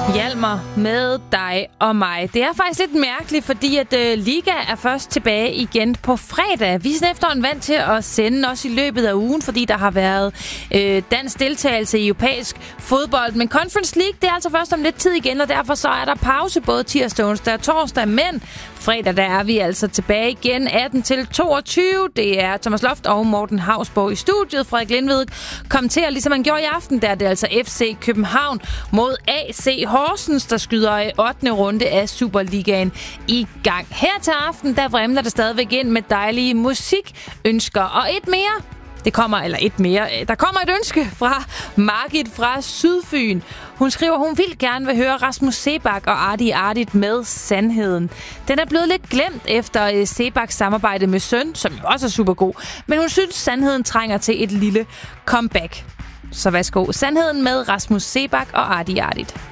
Hjalmar med dig og mig. Det er faktisk lidt mærkeligt, fordi at Liga er først tilbage igen på fredag. Vi er efterhånden vant til at sende også i løbet af ugen, fordi der har været dansk deltagelse i europæisk fodbold. Men Conference League, det er altså først om lidt tid igen, og derfor så er der pause både tirsdag, onsdag og torsdag. Men fredag, der er vi altså tilbage igen 18-22. Det er Thomas Loft og Morten Hausborg i studiet. Frederik Lindved kommenterer, ligesom han gjorde i aften, der er det altså FC København mod AC Horsens, der skyder 8. runde af Superligaen i gang. Her til aften, der vrimler det stadigvæk ind med dejlige musikønsker. Og der kommer et ønske fra Margit fra Sydfyn. Hun skriver, hun vil gerne vil høre Rasmus Seebach og Artie Artit med Sandheden. Den er blevet lidt glemt efter Seebachs samarbejde med Søn, som jo også er super god. Men hun synes, Sandheden trænger til et lille comeback. Så værsgo, Sandheden med Rasmus Seebach og Artie Artit.